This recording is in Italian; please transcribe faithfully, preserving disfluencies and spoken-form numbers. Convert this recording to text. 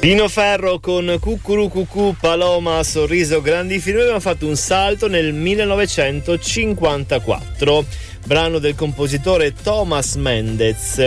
Pino Ferro con Cucurù Cucù Paloma Sorriso Grandi Firme. Abbiamo fatto un salto nel millenovecentocinquantaquattro, brano del compositore Thomas Mendez.